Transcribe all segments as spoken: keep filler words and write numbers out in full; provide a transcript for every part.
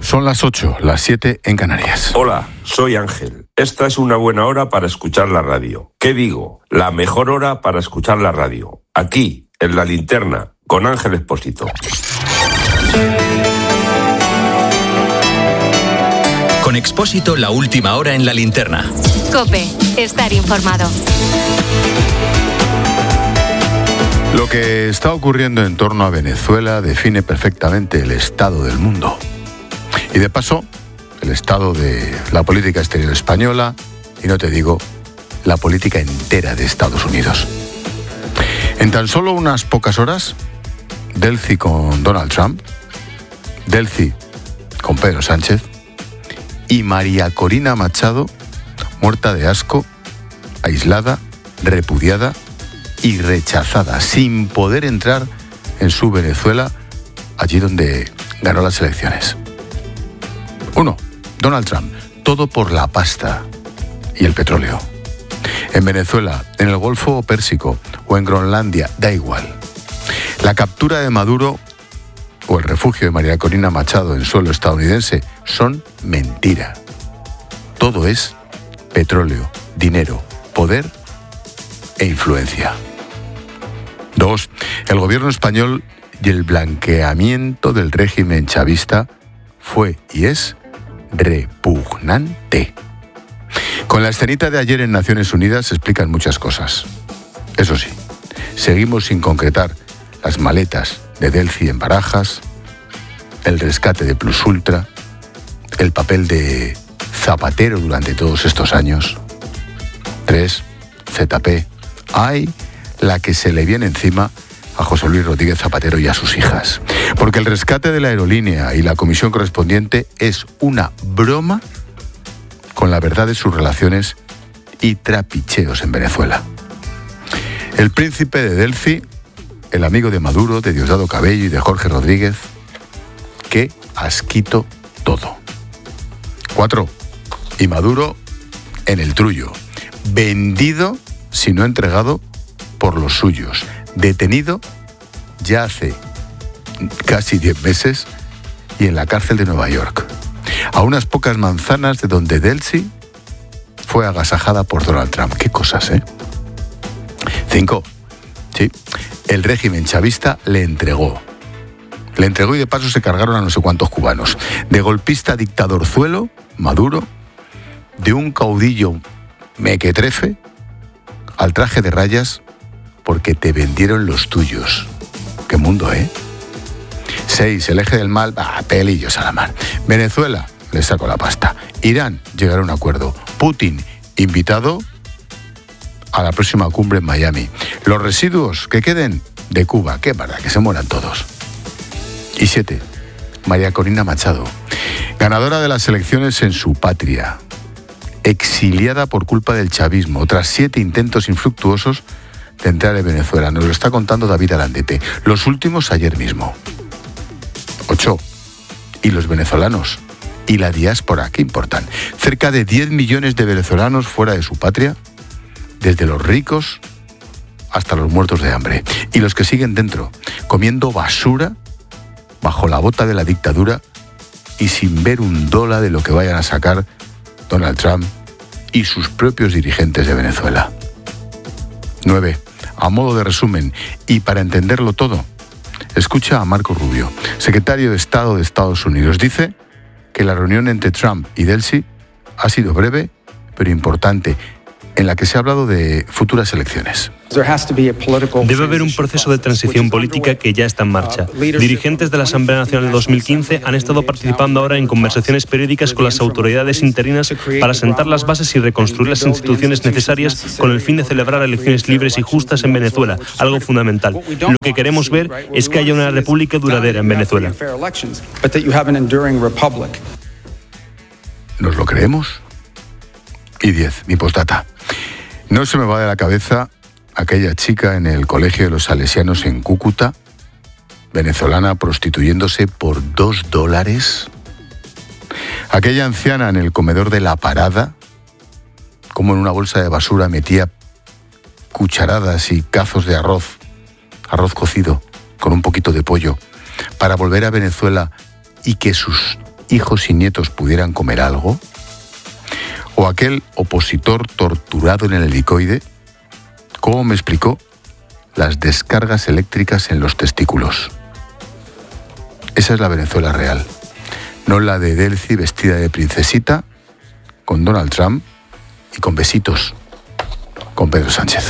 Son las ocho, las siete en Canarias. Hola, soy Ángel. Esta es una buena hora para escuchar la radio. ¿Qué digo? La mejor hora para escuchar la radio. Aquí, en La Linterna, con Ángel Expósito. Con Expósito, la última hora en La Linterna. COPE, estar informado. Lo que está ocurriendo en torno a Venezuela define perfectamente el estado del mundo. Y de paso, el estado de la política exterior española, y no te digo, la política entera de Estados Unidos. En tan solo unas pocas horas, Delcy con Donald Trump, Delcy con Pedro Sánchez y María Corina Machado, muerta de asco, aislada, repudiada y rechazada, sin poder entrar en su Venezuela, allí donde ganó las elecciones. Uno, Donald Trump, todo por la pasta y el petróleo. En Venezuela, en el Golfo Pérsico o en Groenlandia, da igual. La captura de Maduro o el refugio de María Corina Machado en suelo estadounidense son mentira. Todo es petróleo, dinero, poder e influencia. Dos, el gobierno español y el blanqueamiento del régimen chavista fue y es repugnante. Con la escenita de ayer en Naciones Unidas se explican muchas cosas. Eso sí, seguimos sin concretar las maletas de Delcy en Barajas, el rescate de Plus Ultra, el papel de Zapatero durante todos estos años. Tres, Z P. Ay, la que se le viene encima a José Luis Rodríguez Zapatero y a sus hijas. Porque el rescate de la aerolínea y la comisión correspondiente es una broma con la verdad de sus relaciones y trapicheos en Venezuela. El príncipe de Delcy, el amigo de Maduro, de Diosdado Cabello y de Jorge Rodríguez, qué asquito todo. Cuatro, y Maduro en el trullo, vendido, si no entregado, por los suyos, detenido ya hace casi diez meses y en la cárcel de Nueva York, a unas pocas manzanas de donde Delcy fue agasajada por Donald Trump. Qué cosas, ¿eh? Cinco, sí, el régimen chavista le entregó. Le entregó y de paso se cargaron a no sé cuántos cubanos. De golpista dictadorzuelo, Maduro, de un caudillo mequetrefe, al traje de rayas, porque te vendieron los tuyos. Qué mundo, ¿eh? Seis, el eje del mal, ah, pelillos a la mar. Venezuela, le sacó la pasta. Irán, llegará a un acuerdo. Putin, invitado a la próxima cumbre en Miami. Los residuos que queden de Cuba, qué verdad, que se mueran todos. Y siete, María Corina Machado, ganadora de las elecciones en su patria, exiliada por culpa del chavismo, tras siete intentos infructuosos de entrar en Venezuela. Nos lo está contando David Arandete. Los últimos ayer mismo. Ocho. Y los venezolanos. Y la diáspora, ¿qué importan? Cerca de diez millones de venezolanos fuera de su patria, desde los ricos hasta los muertos de hambre. Y los que siguen dentro, comiendo basura bajo la bota de la dictadura y sin ver un dólar de lo que vayan a sacar Donald Trump y sus propios dirigentes de Venezuela. Nueve. A modo de resumen, y para entenderlo todo, escucha a Marco Rubio, secretario de Estado de Estados Unidos. Dice que la reunión entre Trump y Delcy ha sido breve, pero importante, en la que se ha hablado de futuras elecciones. Debe haber un proceso de transición política que ya está en marcha. Dirigentes de la Asamblea Nacional de dos mil quince han estado participando ahora en conversaciones periódicas con las autoridades interinas para sentar las bases y reconstruir las instituciones necesarias con el fin de celebrar elecciones libres y justas en Venezuela, algo fundamental. Lo que queremos ver es que haya una república duradera en Venezuela. ¿Nos lo creemos? Y diez, mi postdata. No se me va de la cabeza aquella chica en el colegio de los salesianos en Cúcuta, venezolana prostituyéndose por dos dólares. Aquella anciana en el comedor de La Parada, como en una bolsa de basura metía cucharadas y cazos de arroz, arroz cocido, con un poquito de pollo, para volver a Venezuela y que sus hijos y nietos pudieran comer algo? ¿O aquel opositor torturado en el helicoide? ¿Cómo me explicó las descargas eléctricas en los testículos? Esa es la Venezuela real, no la de Delcy vestida de princesita, con Donald Trump y con besitos con Pedro Sánchez.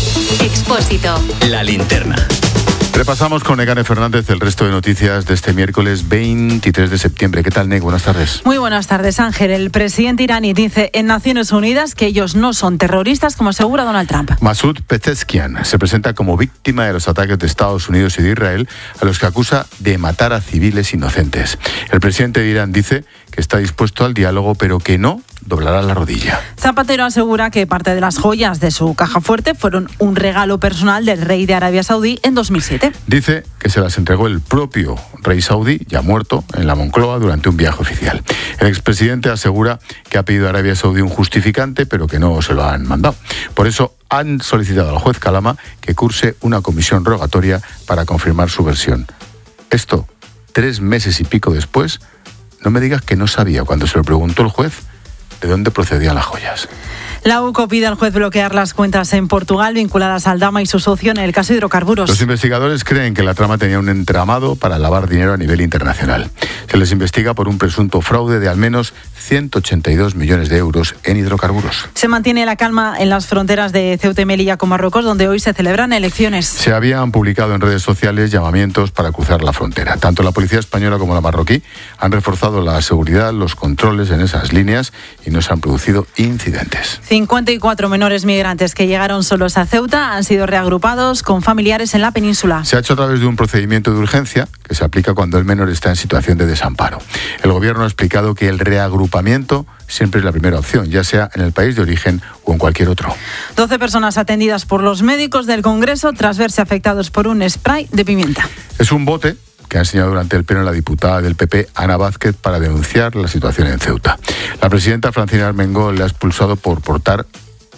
Expósito. La linterna. Repasamos con Nekane Fernández el resto de noticias de este miércoles veintitrés de septiembre. ¿Qué tal, Nek? Buenas tardes. Muy buenas tardes, Ángel. El presidente iraní dice en Naciones Unidas que ellos no son terroristas, como asegura Donald Trump. Masoud Pezeshkian se presenta como víctima de los ataques de Estados Unidos y de Israel, a los que acusa de matar a civiles inocentes. El presidente de Irán dice que está dispuesto al diálogo, pero que no doblará la rodilla. Zapatero asegura que parte de las joyas de su caja fuerte fueron un regalo personal del rey de Arabia Saudí en dos mil siete. Dice que se las entregó el propio rey saudí, ya muerto, en la Moncloa durante un viaje oficial. El expresidente asegura que ha pedido a Arabia Saudí un justificante, pero que no se lo han mandado. Por eso han solicitado al juez Calama que curse una comisión rogatoria para confirmar su versión. Esto, tres meses y pico después, no me digas que no sabía, cuando se lo preguntó el juez, de dónde procedían las joyas. La U C O pide al juez bloquear las cuentas en Portugal vinculadas al Dama y su socio en el caso de hidrocarburos. Los investigadores creen que la trama tenía un entramado para lavar dinero a nivel internacional. Se les investiga por un presunto fraude de al menos ciento ochenta y dos millones de euros en hidrocarburos. Se mantiene la calma en las fronteras de Ceuta y Melilla con Marruecos, donde hoy se celebran elecciones. Se habían publicado en redes sociales llamamientos para cruzar la frontera. Tanto la policía española como la marroquí han reforzado la seguridad, los controles en esas líneas y no se han producido incidentes. cincuenta y cuatro menores migrantes que llegaron solos a Ceuta han sido reagrupados con familiares en la península. Se ha hecho a través de un procedimiento de urgencia que se aplica cuando el menor está en situación de desamparo. El gobierno ha explicado que el reagrupamiento siempre es la primera opción, ya sea en el país de origen o en cualquier otro. doce personas atendidas por los médicos del Congreso tras verse afectados por un spray de pimienta. Es un bote que ha enseñado durante el pleno la diputada del P P, Ana Vázquez, para denunciar la situación en Ceuta. La presidenta Francina Armengol le ha expulsado por portar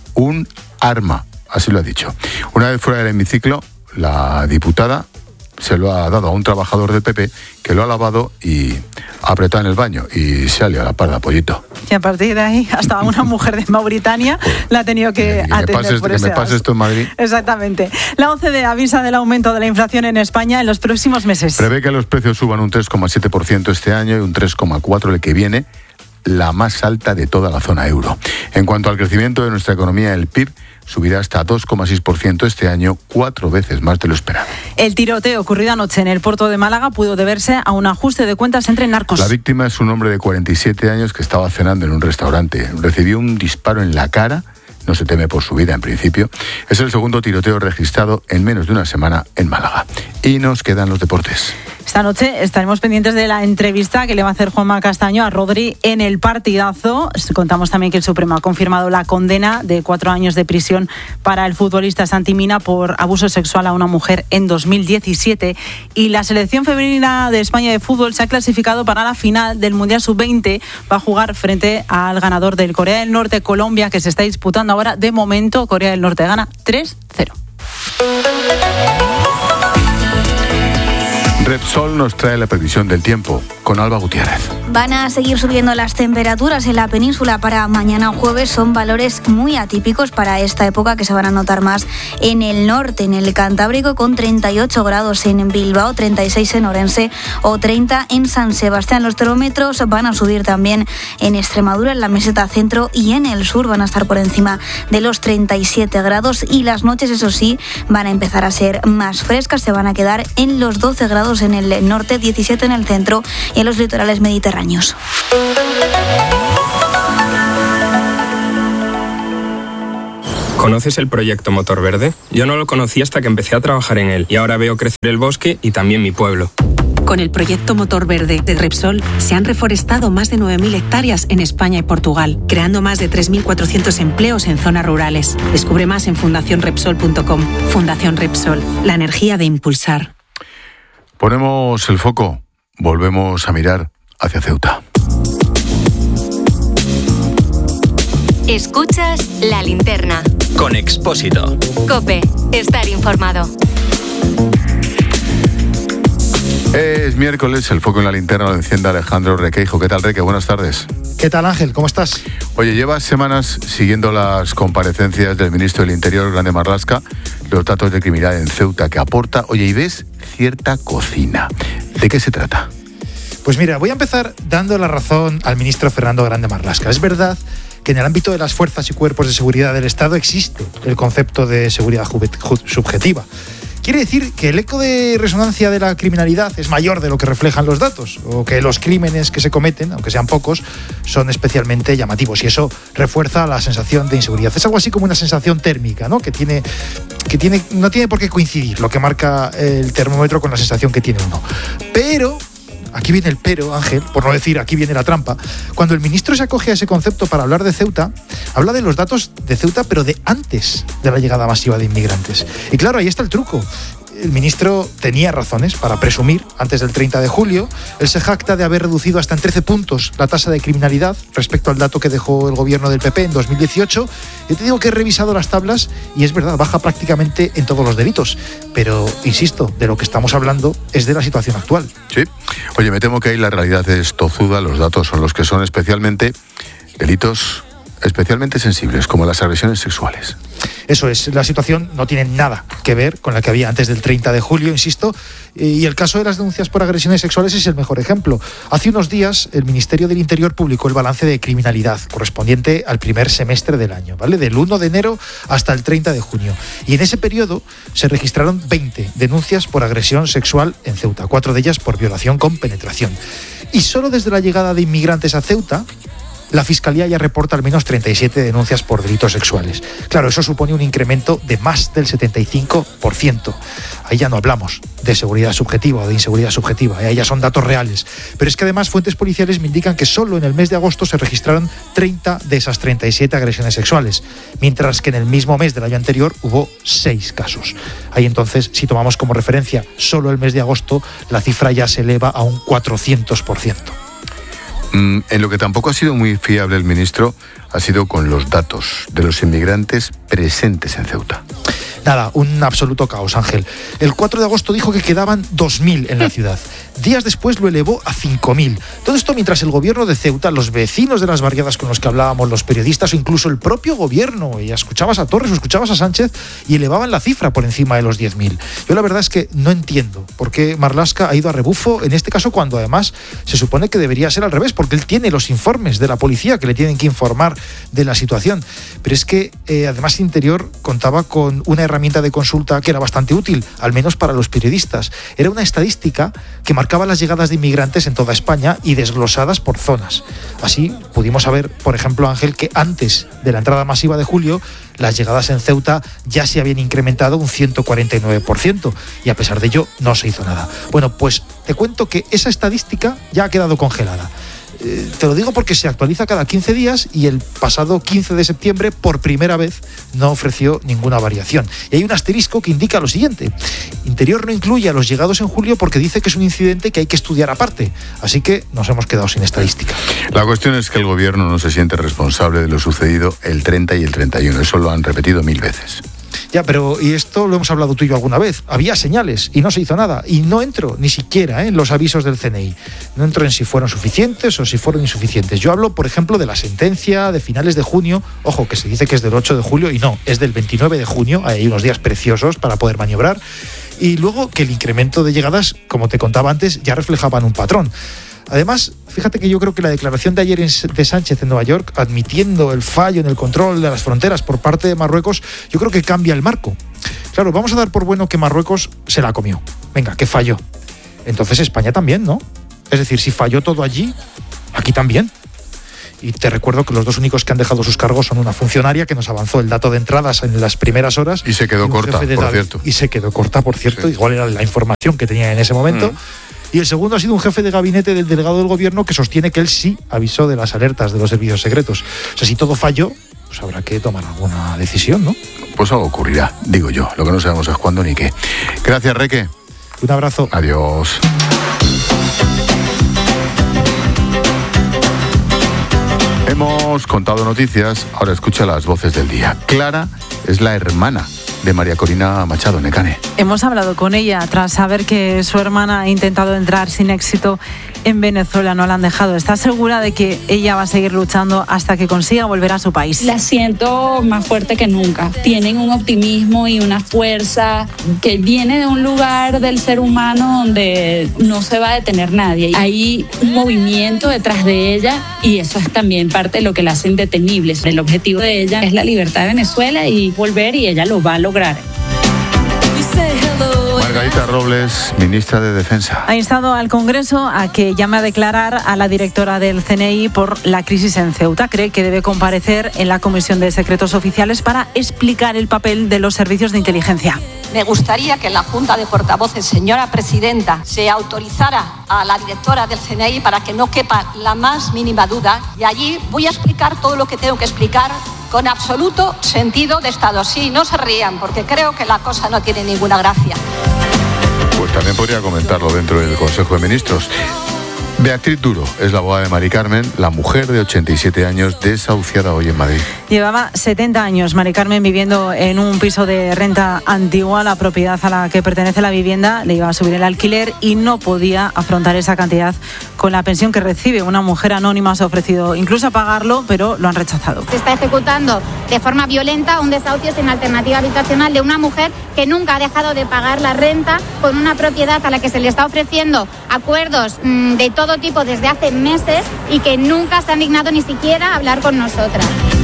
un arma, así lo ha dicho. Una vez fuera del hemiciclo, la diputada se lo ha dado a un trabajador del P P que lo ha lavado y ha apretado en el baño y se ha liado la parda, pollito. Y a partir de ahí, hasta una mujer de Mauritania la ha tenido que, que atender pases, por que ese me pase esto en Madrid. Exactamente. La O C D E avisa del aumento de la inflación en España en los próximos meses. Prevé que los precios suban un tres coma siete por ciento este año y un tres coma cuatro por ciento el que viene, la más alta de toda la zona euro. En cuanto al crecimiento de nuestra economía, el P I B subirá hasta dos coma seis por ciento este año, cuatro veces más de lo esperado. El tiroteo ocurrido anoche en el puerto de Málaga pudo deberse a un ajuste de cuentas entre narcos. La víctima es un hombre de cuarenta y siete años que estaba cenando en un restaurante. Recibió un disparo en la cara, no se teme por su vida en principio. Es el segundo tiroteo registrado en menos de una semana en Málaga. Y nos quedan los deportes. Esta noche estaremos pendientes de la entrevista que le va a hacer Juanma Castaño a Rodri en el partidazo. Contamos también que el Supremo ha confirmado la condena de cuatro años de prisión para el futbolista Santi Mina por abuso sexual a una mujer en dos mil diecisiete. Y la selección femenina de España de fútbol se ha clasificado para la final del Mundial sub veinte. Va a jugar frente al ganador del Corea del Norte, Colombia, que se está disputando ahora. De momento, Corea del Norte gana tres cero. Repsol nos trae la previsión del tiempo con Alba Gutiérrez. Van a seguir subiendo las temperaturas en la península para mañana jueves. Son valores muy atípicos para esta época que se van a notar más en el norte, en el Cantábrico, con treinta y ocho grados en Bilbao, treinta y seis en Orense o treinta en San Sebastián. Los termómetros van a subir también en Extremadura, en la meseta centro y en el sur. Van a estar por encima de los treinta y siete grados y las noches, eso sí, van a empezar a ser más frescas. Se van a quedar en los doce grados en el norte, diecisiete en el centro y en los litorales mediterráneos. ¿Conoces el proyecto Motor Verde? Yo no lo conocí hasta que empecé a trabajar en él y ahora veo crecer el bosque y también mi pueblo. Con el proyecto Motor Verde de Repsol se han reforestado más de nueve mil hectáreas en España y Portugal, creando más de tres mil cuatrocientos empleos en zonas rurales. Descubre más en fundación repsol punto com. Fundación Repsol, la energía de impulsar. Ponemos el foco, volvemos a mirar hacia Ceuta. Escuchas La Linterna. Con Expósito. COPE. Estar informado. Es miércoles, el foco en la linterna lo enciende Alejandro Requeijo. ¿Qué tal, Reque? Buenas tardes. ¿Qué tal, Ángel? ¿Cómo estás? Oye, llevas semanas siguiendo las comparecencias del ministro del Interior, Grande Marlaska, los datos de criminalidad en Ceuta que aporta. Oye, y ves cierta cocina. ¿De qué se trata? Pues mira, voy a empezar dando la razón al ministro Fernando Grande Marlaska. Es verdad que en el ámbito de las fuerzas y cuerpos de seguridad del Estado existe el concepto de seguridad subjetiva. Quiere decir que el eco de resonancia de la criminalidad es mayor de lo que reflejan los datos, o que los crímenes que se cometen, aunque sean pocos, son especialmente llamativos, y eso refuerza la sensación de inseguridad. Es algo así como una sensación térmica, ¿no? Que tiene, que tiene, no tiene por qué coincidir lo que marca el termómetro con la sensación que tiene uno. Pero aquí viene el pero, Ángel, por no decir aquí viene la trampa. Cuando el ministro se acoge a ese concepto para hablar de Ceuta, habla de los datos de Ceuta, pero de antes de la llegada masiva de inmigrantes. Y claro, ahí está el truco. El ministro tenía razones para presumir, antes del treinta de julio, él se jacta de haber reducido hasta en trece puntos la tasa de criminalidad respecto al dato que dejó el gobierno del P P en dos mil dieciocho. Yo te digo que he revisado las tablas y es verdad, baja prácticamente en todos los delitos. Pero, insisto, de lo que estamos hablando es de la situación actual. Sí. Oye, me temo que ahí la realidad es tozuda, los datos son los que son, especialmente delitos especialmente sensibles, como las agresiones sexuales. Eso es, la situación no tiene nada que ver con la que había antes del treinta de julio, insisto, y el caso de las denuncias por agresiones sexuales es el mejor ejemplo. Hace unos días el Ministerio del Interior publicó el balance de criminalidad correspondiente al primer semestre del año, ¿vale? Del uno de enero hasta el treinta de junio. Y en ese periodo se registraron veinte denuncias por agresión sexual en Ceuta, cuatro de ellas por violación con penetración. Y solo desde la llegada de inmigrantes a Ceuta, la Fiscalía ya reporta al menos treinta y siete denuncias por delitos sexuales. Claro, eso supone un incremento de más del setenta y cinco por ciento. Ahí ya no hablamos de seguridad subjetiva o de inseguridad subjetiva, ahí ya son datos reales. Pero es que además fuentes policiales me indican que solo en el mes de agosto se registraron treinta de esas treinta y siete agresiones sexuales, mientras que en el mismo mes del año anterior hubo seis casos. Ahí entonces, si tomamos como referencia solo el mes de agosto, la cifra ya se eleva a un cuatrocientos por ciento. En lo que tampoco ha sido muy fiable el ministro ha sido con los datos de los inmigrantes presentes en Ceuta. Nada, un absoluto caos, Ángel. El cuatro de agosto dijo que quedaban dos mil en la ciudad. Días después lo elevó a cinco mil. Todo esto mientras el gobierno de Ceuta, los vecinos de las barriadas con los que hablábamos, los periodistas o incluso el propio gobierno, y escuchabas a Torres o escuchabas a Sánchez y elevaban la cifra por encima de los diez mil. Yo la verdad es que no entiendo por qué Marlaska ha ido a rebufo en este caso cuando además se supone que debería ser al revés, porque él tiene los informes de la policía que le tienen que informar de la situación. Pero es que eh, además Interior contaba con una herramienta de consulta que era bastante útil, al menos para los periodistas. Era una estadística que marcaba las llegadas de inmigrantes en toda España y desglosadas por zonas. Así pudimos saber, por ejemplo, Ángel, que antes de la entrada masiva de julio, las llegadas en Ceuta ya se habían incrementado un ciento cuarenta y nueve por ciento y a pesar de ello no se hizo nada. Bueno, pues te cuento que esa estadística ya ha quedado congelada. Eh, te lo digo porque se actualiza cada quince días y el pasado quince de septiembre por primera vez no ofreció ninguna variación. Y hay un asterisco que indica lo siguiente: Interior no incluye a los llegados en julio porque dice que es un incidente que hay que estudiar aparte. Así que nos hemos quedado sin estadística. La cuestión es que el gobierno no se siente responsable de lo sucedido el treinta y el treinta y uno. Eso lo han repetido mil veces. Ya, pero y esto lo hemos hablado tú y yo alguna vez. Había señales y no se hizo nada. Y no entro ni siquiera ¿eh? en los avisos del C N I. No entro en si fueron suficientes o si fueron insuficientes. Yo hablo, por ejemplo, de la sentencia de finales de junio. Ojo, que se dice que es del ocho de julio y no, es del veintinueve de junio. Hay unos días preciosos para poder maniobrar. Y luego que el incremento de llegadas, como te contaba antes, ya reflejaban un patrón. Además, fíjate que yo creo que la declaración de ayer de Sánchez en Nueva York, admitiendo el fallo en el control de las fronteras por parte de Marruecos, yo creo que cambia el marco. Claro, vamos a dar por bueno que Marruecos se la comió. Venga, que falló. Entonces España también, ¿no? Es decir, si falló todo allí, aquí también. Y te recuerdo que los dos únicos que han dejado sus cargos son una funcionaria que nos avanzó el dato de entradas en las primeras horas. Y se quedó corta, por Gabi- cierto. Y se quedó corta, por cierto. Sí. Igual era la información que tenía en ese momento. Mm. Y el segundo ha sido un jefe de gabinete del delegado del gobierno que sostiene que él sí avisó de las alertas de los servicios secretos. O sea, si todo falló, pues habrá que tomar alguna decisión, ¿no? Pues algo ocurrirá, digo yo. Lo que no sabemos es cuándo ni qué. Gracias, Reque. Un abrazo. Adiós. Hemos contado noticias, ahora escucha las voces del día. Clara es la hermana de María Corina Machado, Necane. Hemos hablado con ella tras saber que su hermana ha intentado entrar sin éxito en Venezuela, no la han dejado. ¿Está segura de que ella va a seguir luchando hasta que consiga volver a su país? La siento más fuerte que nunca. Tienen un optimismo y una fuerza que viene de un lugar del ser humano donde no se va a detener nadie. Hay un movimiento detrás de ella y eso es también parte de lo que la hace indetenible. El objetivo de ella es la libertad de Venezuela y volver, y ella lo va a lograr. Margarita Robles, ministra de Defensa. Ha instado al Congreso a que llame a declarar a la directora del C N I por la crisis en Ceuta. Cree que debe comparecer en la Comisión de Secretos Oficiales para explicar el papel de los servicios de inteligencia. Me gustaría que en la Junta de Portavoces, señora presidenta, se autorizara a la directora del C N I para que no quepa la más mínima duda, y allí voy a explicar todo lo que tengo que explicar con absoluto sentido de Estado. Sí, no se rían, porque creo que la cosa no tiene ninguna gracia. Pues también podría comentarlo dentro del Consejo de Ministros. Beatriz Duro es la abogada de Mari Carmen, la mujer de ochenta y siete años desahuciada hoy en Madrid. Llevaba setenta años Mari Carmen viviendo en un piso de renta antigua. La propiedad a la que pertenece la vivienda le iba a subir el alquiler y no podía afrontar esa cantidad con la pensión que recibe. Una mujer anónima se ha ofrecido incluso a pagarlo, pero lo han rechazado. Se está ejecutando de forma violenta un desahucio sin alternativa habitacional de una mujer que nunca ha dejado de pagar la renta con una propiedad a la que se le está ofreciendo acuerdos mmm, de todo tipo desde hace meses y que nunca se han dignado ni siquiera a hablar con nosotras.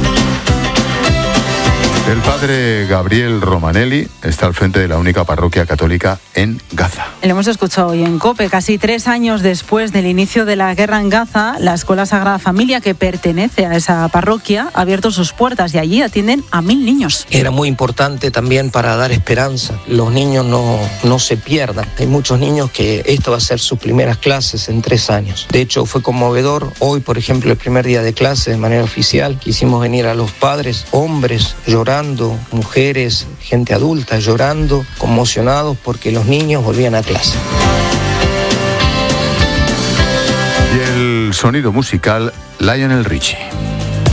El padre Gabriel Romanelli está al frente de la única parroquia católica en Gaza. Lo hemos escuchado hoy en COPE. Casi tres años después del inicio de la guerra en Gaza, la Escuela Sagrada Familia, que pertenece a esa parroquia, ha abierto sus puertas y allí atienden a mil niños. Era muy importante también para dar esperanza. Los niños no, no se pierdan. Hay muchos niños que esto va a ser sus primeras clases en tres años. De hecho, fue conmovedor. Hoy, por ejemplo, el primer día de clase de manera oficial, quisimos venir a los padres, hombres, llorando, mujeres, gente adulta llorando, conmocionados porque los niños volvían a clase. Y el sonido musical, Lionel Richie.